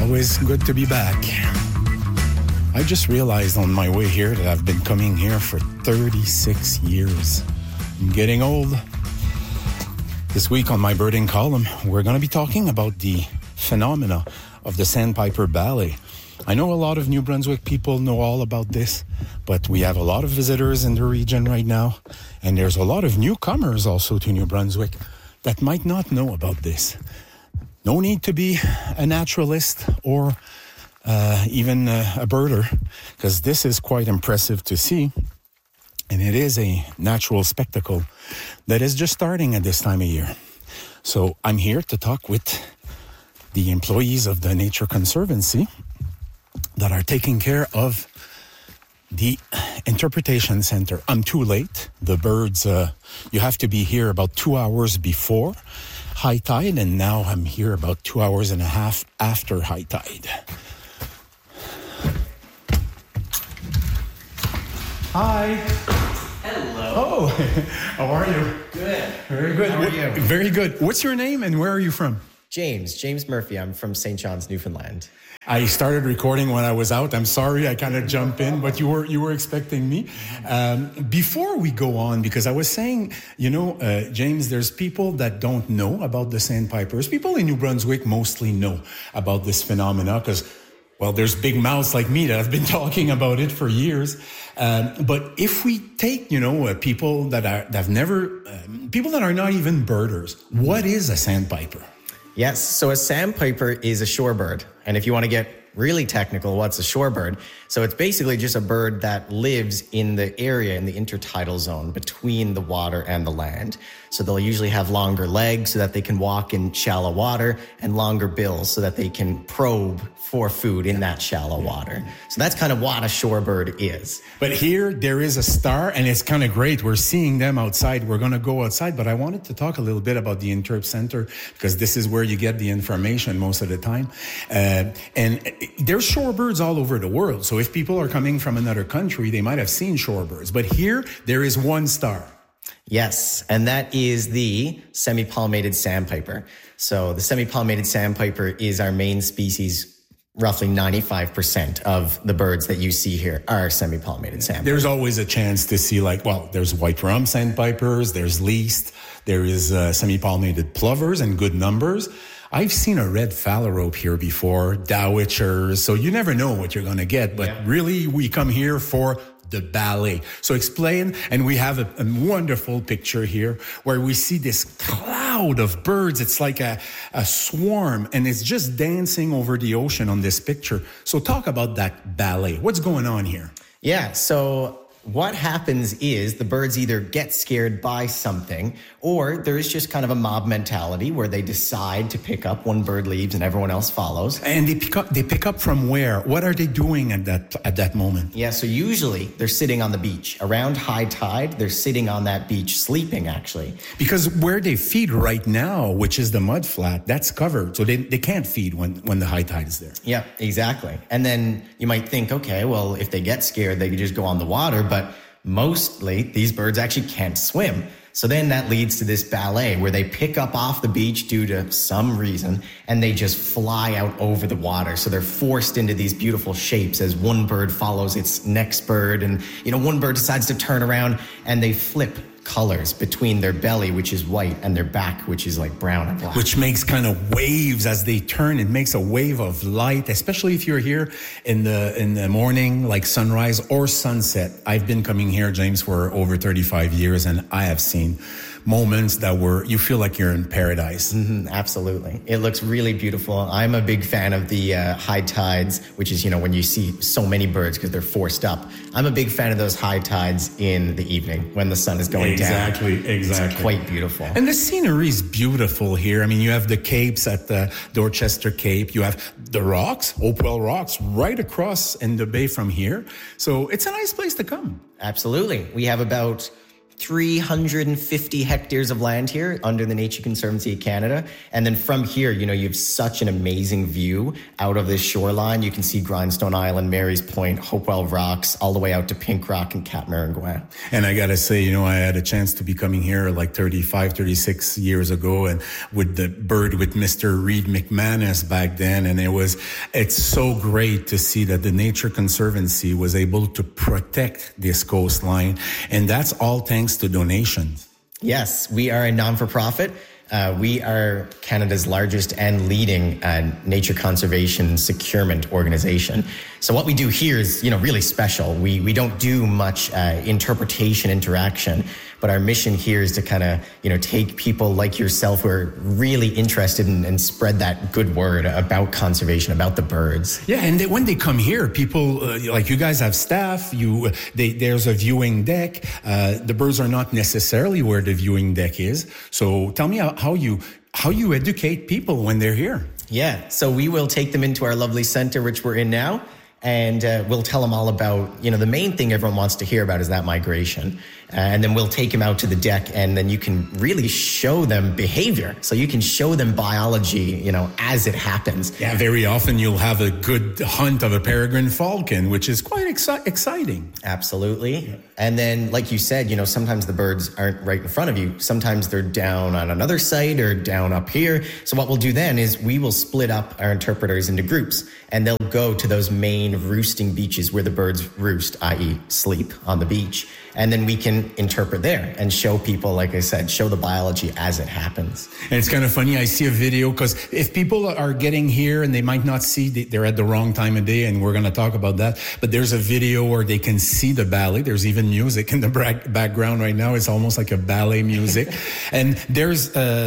Always good to be back. I just realized on my way here that I've been coming here for 36 years. I'm getting old. This week on my birding column, we're going to be talking about the phenomena of the Sandpiper Ballet. I know a lot of New Brunswick people know all about this, but we have a lot of visitors in the region right now, and there's a lot of newcomers also to New Brunswick that might not know about this. No need to be a naturalist or even a birder, because this is quite impressive to see, and it is a natural spectacle that is just starting at this time of year. So I'm here to talk with the employees of the Nature Conservancy that are taking care of the Interpretation Center. I'm too late. The birds, you have to be here about 2 hours before high tide, and now I'm here about 2 hours and a half after high tide. Hi. Hello. Oh, how are you? Good. Very good. How are you? Very good. What's your name and where are you from? James Murphy. I'm from St. John's, Newfoundland. I started recording when I was out. I'm sorry, I kind of jumped in, but you were expecting me. Before we go on, because I was saying, James, there's people that don't know about the sandpipers. People in New Brunswick mostly know about this phenomena because, well, there's big mouths like me that have been talking about it for years. But if we take, people that are not even birders, what is a sandpiper? Yes, so a sandpiper is a shorebird. And if you want to get really technical, what's a shorebird? So it's basically just a bird that lives in the area, in the intertidal zone between the water and the land. So they'll usually have longer legs so that they can walk in shallow water, and longer bills so that they can probe for food in that shallow water. So that's kind of what a shorebird is. But here there is a star, and it's kind of great. We're seeing them outside. We're going to go outside, but I wanted to talk a little bit about the Interp Center because this is where you get the information most of the time. And there's shorebirds all over the world. So if people are coming from another country, they might have seen shorebirds. But here there is one star. Yes, and that is the semi-palmated sandpiper. So the semi-palmated sandpiper is our main species. Roughly 95% of the birds that you see here are semi-palmated sandpipers. There's always a chance to see there's white rum sandpipers, there's least, there is semi-palmated plovers in good numbers. I've seen a red phalarope here before, dowitchers, so you never know what you're going to get, but really we come here for the ballet. So explain, and we have a wonderful picture here where we see this cloud of birds. It's like a swarm, and it's just dancing over the ocean on this picture. So talk about that ballet. What's going on here? Yeah, so what happens is the birds either get scared by something, or there is just kind of a mob mentality where they decide to pick up. One bird leaves and everyone else follows. And they pick up from where? What are they doing at that moment? Yeah, so usually they're sitting on the beach. Around high tide, they're sitting on that beach sleeping, actually. Because where they feed right now, which is the mud flat, that's covered. So they can't feed when the high tide is there. Yeah, exactly. And then you might think, okay, well, if they get scared, they could just go on the water. But mostly these birds actually can't swim. So then that leads to this ballet where they pick up off the beach due to some reason and they just fly out over the water. So they're forced into these beautiful shapes as one bird follows its next bird. And, one bird decides to turn around and they flip colors between their belly, which is white, and their back, which is like brown and black. Which makes kind of waves as they turn. It makes a wave of light, especially if you're here in the morning, like sunrise or sunset. I've been coming here, James, for over 35 years, and I have seen moments that you feel like you're in paradise. Mm-hmm, absolutely. It looks really beautiful. I'm a big fan of the high tides, which is, when you see so many birds because they're forced up. I'm a big fan of those high tides in the evening when the sun is going down. Exactly. It's quite beautiful. And the scenery is beautiful here. I mean, you have the capes at the Dorchester Cape. You have the rocks, Hopewell Rocks, right across in the bay from here. So it's a nice place to come. Absolutely. We have about 350 hectares of land here under the Nature Conservancy of Canada. And then from here, you have such an amazing view out of this shoreline. You can see Grindstone Island, Mary's Point, Hopewell Rocks, all the way out to Pink Rock and Cap Maringouin. And I got to say, I had a chance to be coming here like 35, 36 years ago and with the bird with Mr. Reed McManus back then. And it's so great to see that the Nature Conservancy was able to protect this coastline. And that's all thanks to donations. Yes, we are a non-for-profit. We are Canada's largest and leading nature conservation securement organization. So what we do here is, really special. We don't do much interpretation, interaction, but our mission here is to kind of, take people like yourself who are really interested and spread that good word about conservation, about the birds. Yeah, and when they come here, people like you guys have staff. There's a viewing deck. The birds are not necessarily where the viewing deck is. So tell me how you educate people when they're here. Yeah, so we will take them into our lovely center, which we're in now, and we'll tell them all about, the main thing everyone wants to hear about is that migration. And then we'll take them out to the deck, and then you can really show them behavior. So you can show them biology, as it happens. Yeah, very often you'll have a good hunt of a peregrine falcon, which is quite exciting. Absolutely. Yeah. And then, like you said, sometimes the birds aren't right in front of you. Sometimes they're down on another site or down up here. So what we'll do then is we will split up our interpreters into groups, and they'll go to those main roosting beaches where the birds roost, i.e. sleep on the beach. And then we can interpret there and show people, like I said, show the biology as it happens. And it's kind of funny. I see a video because if people are getting here and they might not see, they're at the wrong time of day, and we're going to talk about that. But there's a video where they can see the ballet. There's even music in the background right now. It's almost like a ballet music. And there's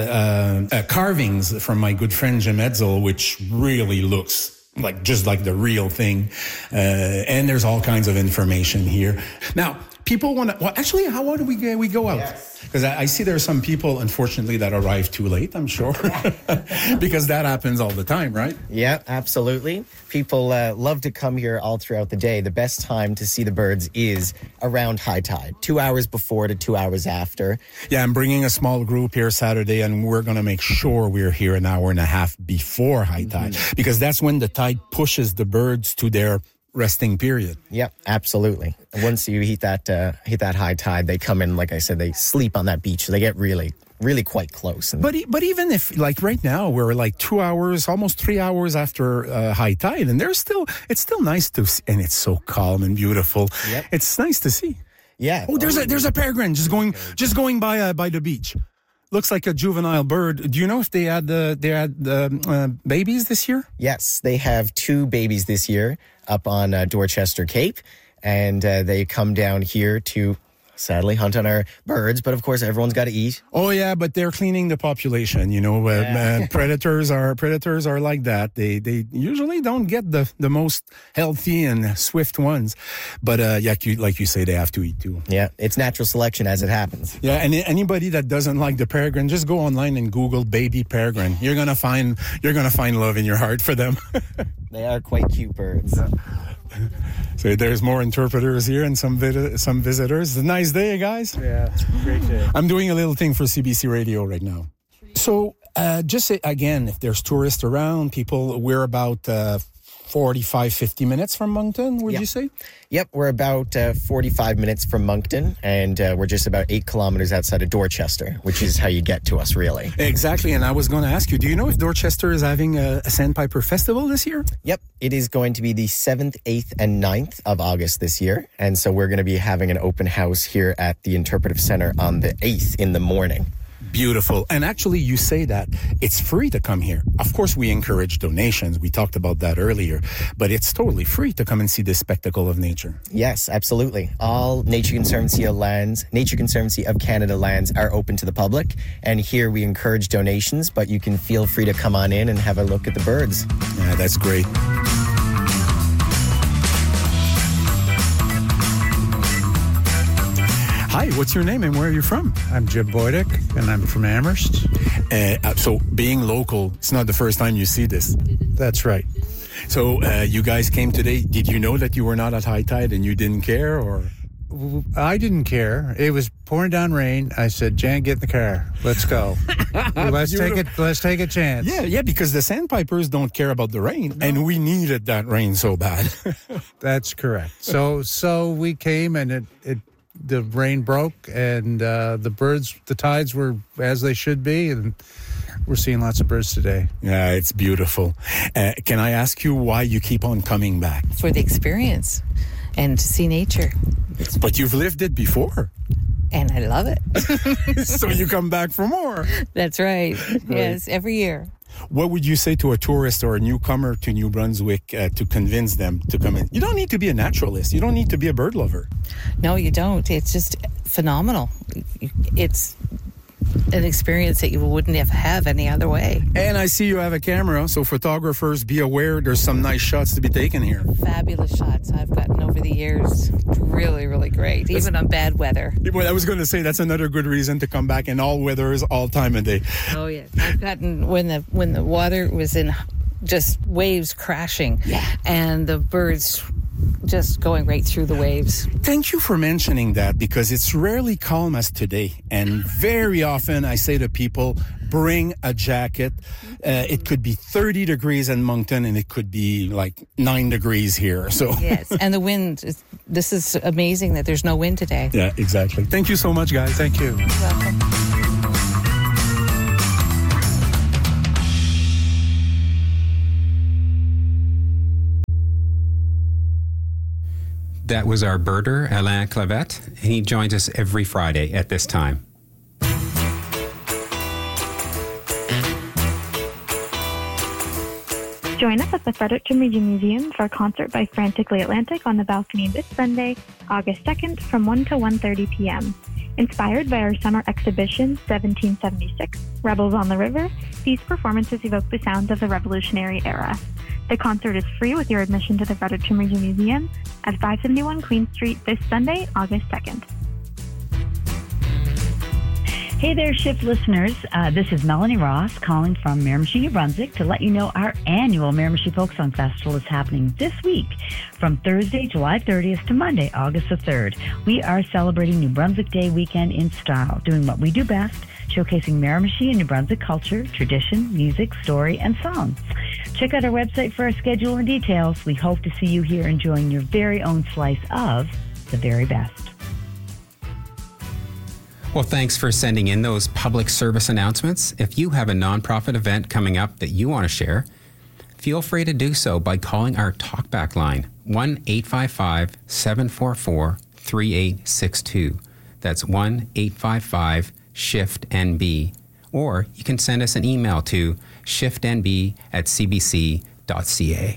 carvings from my good friend Jim Edsel, which really looks just like the real thing. And there's all kinds of information here. Now, people want to, well, actually, how do we go out? Because I see there are some people, unfortunately, that arrive too late, I'm sure. Because that happens all the time, right? Yeah, absolutely. People love to come here all throughout the day. The best time to see the birds is around high tide, 2 hours before to 2 hours after. Yeah, I'm bringing a small group here Saturday, and we're going to make sure we're here an hour and a half before high tide, because that's when the tide pushes the birds to their resting period. Yep, absolutely. Once you hit that high tide, they come in, like I said, they sleep on that beach. So they get really quite close. But even if, like right now, we're like 2 hours, almost 3 hours after high tide, and it's still nice to see, and it's so calm and beautiful. Yep. It's nice to see. Yeah. Oh, there's a peregrine just going by the beach. Looks like a juvenile bird. Do you know if they had babies this year? Yes, they have 2 babies this year up on Dorchester Cape, and they come down here to sadly hunt on our birds, but of course everyone's got to eat. Oh yeah, but they're cleaning the population. Predators are like that. They usually don't get the most healthy and swift ones, but like you say, they have to eat too. Yeah, it's natural selection as it happens. Yeah, and anybody that doesn't like the peregrine, just go online and Google baby peregrine. You're gonna find love in your heart for them. They are quite cute birds. Yeah. So there's more interpreters here and some visitors. It's a nice day, guys. Yeah, great day. I'm doing a little thing for CBC Radio right now. So just say again, if there's tourists around, we're about 45, 50 minutes from Moncton, would you say? Yep, we're about 45 minutes from Moncton, and we're just about 8 kilometers outside of Dorchester, which is how you get to us, really. Exactly, and I was going to ask you, do you know if Dorchester is having a Sandpiper Festival this year? Yep, it is going to be the 7th, 8th, and 9th of August this year, and so we're going to be having an open house here at the Interpretive Center on the 8th in the morning. Beautiful. And actually, you say that it's free to come here. Of course, we encourage donations. We talked about that earlier, but it's totally free to come and see this spectacle of nature. Yes, absolutely. All Nature Conservancy of Canada lands are open to the public. And here we encourage donations, but you can feel free to come on in and have a look at the birds. Yeah, that's great. Hi, what's your name and where are you from? I'm Jim Boydick, and I'm from Amherst. So being local, it's not the first time you see this. That's right. So you guys came today. Did you know that you were not at high tide and you didn't care, or? I didn't care. It was pouring down rain. I said, Jan, get in the car. Let's go. Let's take a chance. Yeah, because the Sandpipers don't care about the rain, and we needed that rain so bad. That's correct. So we came, and the rain broke, and the tides were as they should be, and we're seeing lots of birds today. Yeah, it's beautiful. Can I ask you why you keep on coming back? For the experience and to see nature. But you've lived it before. And I love it. So you come back for more. That's right. Yes, every year. What would you say to a tourist or a newcomer to New Brunswick to convince them to come in? You don't need to be a naturalist. You don't need to be a bird lover. No, you don't. It's just phenomenal. It's an experience that you wouldn't have any other way. And I see you have a camera, so photographers, be aware there's some nice shots to be taken here. Fabulous shots I've gotten over the years. Really, really great, even on bad weather. Well, I was going to say that's another good reason to come back in all weathers, all time of day. Oh, yes. I've gotten when the water was in just waves crashing, and the birds just going right through the waves. Thank you for mentioning that, because it's rarely calm as today. And very often I say to people, bring a jacket. It could be 30 degrees in Moncton and it could be like 9 degrees here. So yes, and the wind, this is amazing that there's no wind today. Yeah, exactly. Thank you so much, guys. Thank you. You're welcome. That was our birder, Alain Clavette, and he joins us every Friday at this time. Join us at the Fredericton Region Museum for a concert by Frantically Atlantic on the balcony this Sunday, August 2nd from 1 to 1:30 p.m. Inspired by our summer exhibition, 1776, Rebels on the River, these performances evoke the sounds of the Revolutionary era. The concert is free with your admission to the Fredericton Region Museum at 571 Queen Street this Sunday, August 2nd. Hey there, Shift listeners. This is Melanie Ross calling from Miramichi, New Brunswick to let you know our annual Miramichi Folk Song Festival is happening this week from Thursday, July 30th to Monday, August the 3rd. We are celebrating New Brunswick Day weekend in style, doing what we do best, showcasing Miramichi and New Brunswick culture, tradition, music, story, and song. Check out our website for our schedule and details. We hope to see you here enjoying your very own slice of the very best. Well, thanks for sending in those public service announcements. If you have a nonprofit event coming up that you want to share, feel free to do so by calling our talkback line, 1-855-744-3862. That's 1-855-SHIFT-NB. Or you can send us an email to shiftnb@cbc.ca.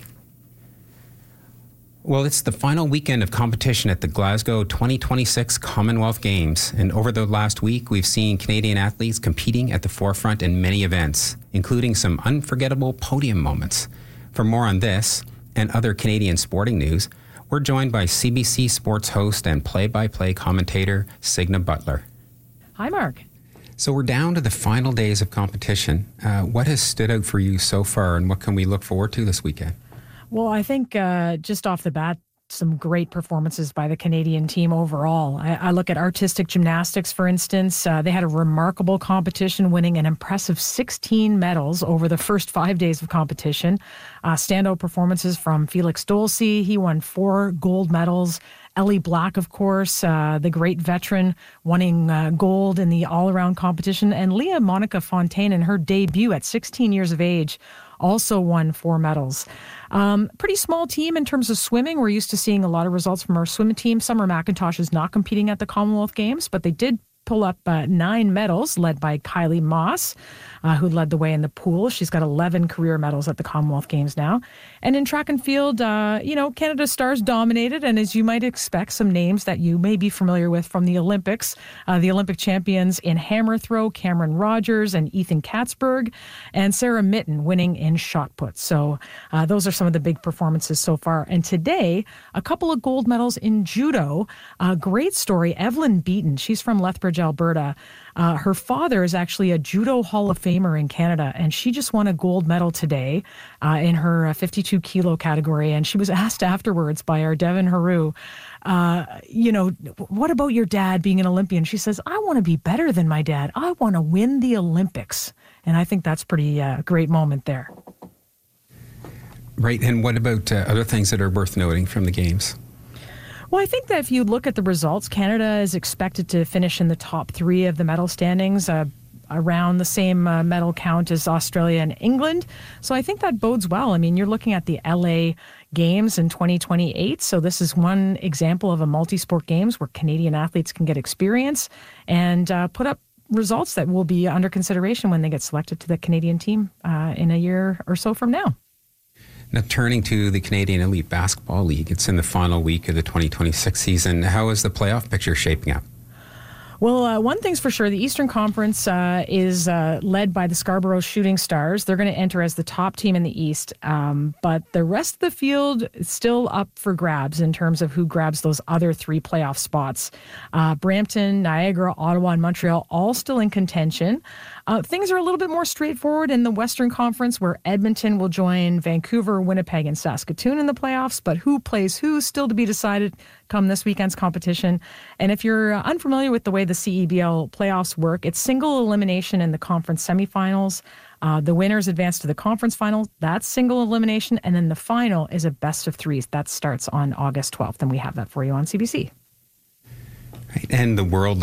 Well, it's the final weekend of competition at the Glasgow 2026 Commonwealth Games, and over the last week, we've seen Canadian athletes competing at the forefront in many events, including some unforgettable podium moments. For more on this and other Canadian sporting news, we're joined by CBC Sports host and play-by-play commentator Signa Butler. Hi, Mark. So we're down to the final days of competition. What has stood out for you so far, and what can we look forward to this weekend? Well, I think just off the bat, some great performances by the Canadian team overall. I look at artistic gymnastics, for instance. They had a remarkable competition, winning an impressive 16 medals over the first 5 days of competition. Standout performances from Felix Dulce. He won 4 gold medals. Ellie Black, of course, the great veteran, winning gold in the all-around competition. And Leah Monica Fontaine, in her debut at 16 years of age, also won 4 medals. Pretty small team in terms of swimming. We're used to seeing a lot of results from our swimming team. Summer McIntosh is not competing at the Commonwealth Games, but they did pull up 9 medals, led by Kylie Moss, who led the way in the pool. She's got 11 career medals at the Commonwealth Games now. And in track and field, Canada Stars dominated, and as you might expect, some names that you may be familiar with from the Olympics. The Olympic champions in hammer throw, Cameron Rogers and Ethan Katzberg, and Sarah Mitten winning in shot put. So those are some of the big performances so far. And today, a couple of gold medals in judo. Great story, Evelyn Beaton. She's from Lethbridge, Portage, Alberta. Her father is actually a judo Hall of Famer in Canada, and she just won a gold medal today in her 52 kilo category. And she was asked afterwards by our Devin Haru, what about your dad being an Olympian? She says, I want to be better than my dad. I want to win the Olympics. And I think that's pretty great moment there. Right. And what about other things that are worth noting from the games? Well, I think that if you look at the results, Canada is expected to finish in the top 3 of the medal standings, around the same medal count as Australia and England. So I think that bodes well. I mean, you're looking at the LA Games in 2028. So this is one example of a multi-sport games where Canadian athletes can get experience and put up results that will be under consideration when they get selected to the Canadian team in a year or so from now. Now, turning to the Canadian Elite Basketball League, it's in the final week of the 2026 season. How is the playoff picture shaping up? Well, one thing's for sure, the Eastern Conference is led by the Scarborough Shooting Stars. They're going to enter as the top team in the East, but the rest of the field is still up for grabs in terms of who grabs those other 3 playoff spots. Brampton, Niagara, Ottawa, and Montreal all still in contention. Things are a little bit more straightforward in the Western Conference, where Edmonton will join Vancouver, Winnipeg, and Saskatoon in the playoffs, but who plays who still to be decided come this weekend's competition. And if you're unfamiliar with the way the CEBL playoffs work, it's single elimination in the conference semifinals. The winners advance to the conference final. That's single elimination. And then the final is a best of 3. That starts on August 12th, and we have that for you on CBC. Right. And the World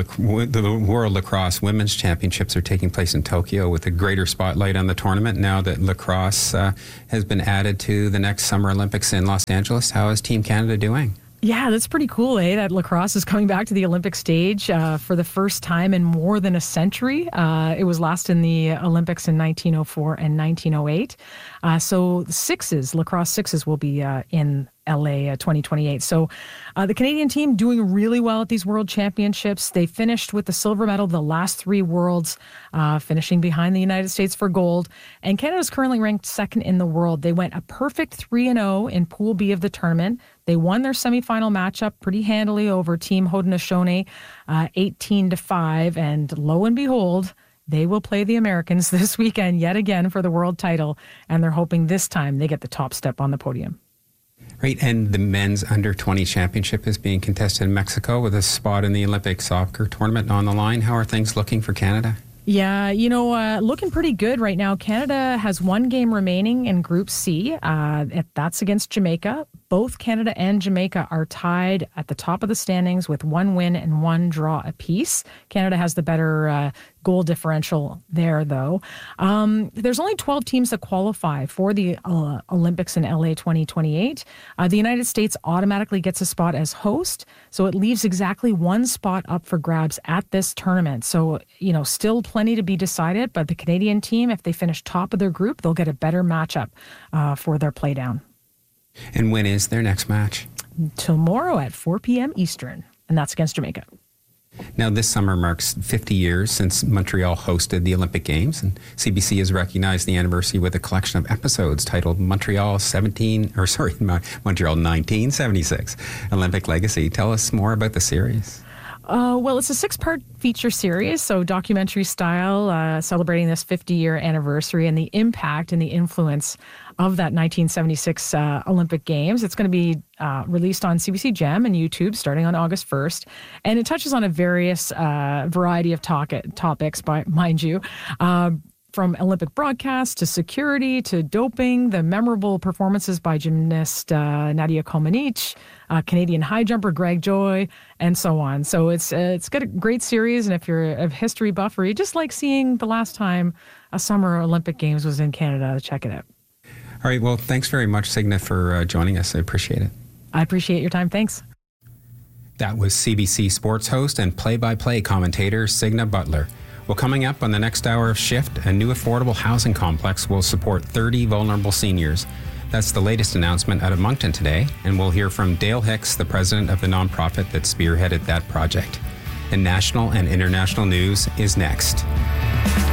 Lacrosse Women's Championships are taking place in Tokyo with a greater spotlight on the tournament now that lacrosse has been added to the next Summer Olympics in Los Angeles. How is Team Canada doing? Yeah, that's pretty cool, that lacrosse is coming back to the Olympic stage for the first time in more than a century. It was last in the Olympics in 1904 and 1908. So lacrosse sixes will be in LA 2028. So the Canadian team doing really well at these World Championships. They finished with the silver medal the last 3 Worlds, finishing behind the United States for gold. And Canada is currently ranked 2nd in the world. They went a perfect 3-0 in Pool B of the tournament. They won their semifinal matchup pretty handily over Team Haudenosaunee, 18-5. And lo and behold, they will play the Americans this weekend yet again for the world title. And they're hoping this time they get the top step on the podium. Right, and the men's under-20 championship is being contested in Mexico with a spot in the Olympic soccer tournament on the line. How are things looking for Canada? Yeah, looking pretty good right now. Canada has 1 game remaining in Group C. That's against Jamaica. Both Canada and Jamaica are tied at the top of the standings with 1 win and 1 draw apiece. Canada has the better goal differential there, though. There's only 12 teams that qualify for the Olympics in LA 2028. The United States automatically gets a spot as host, so it leaves exactly 1 spot up for grabs at this tournament. So, still plenty to be decided, but the Canadian team, if they finish top of their group, they'll get a better matchup for their playdown. And when is their next match? Tomorrow at 4 p.m. Eastern, and that's against Jamaica. Now, this summer marks 50 years since Montreal hosted the Olympic Games, and CBC has recognized the anniversary with a collection of episodes titled Montreal 1976 Olympic Legacy. Tell us more about the series. Well, it's a 6-part feature series, so documentary style, celebrating this 50-year anniversary and the impact and the influence of that 1976 Olympic Games. It's going to be released on CBC Gem and YouTube starting on August 1st. And it touches on a variety of topics, mind you, from Olympic broadcast to security to doping, the memorable performances by gymnast Nadia Comaneci, Canadian high jumper Greg Joy, and so on. So it's got a great series, and if you're a history buff or you just like seeing the last time a Summer Olympic Games was in Canada, check it out. All right, well, thanks very much, Signa, for joining us. I appreciate it. I appreciate your time. Thanks. That was CBC Sports host and play-by-play commentator Signa Butler. Well, coming up on the next hour of Shift, a new affordable housing complex will support 30 vulnerable seniors. That's the latest announcement out of Moncton today, and we'll hear from Dale Hicks, the president of the nonprofit that spearheaded that project. And national and international news is next.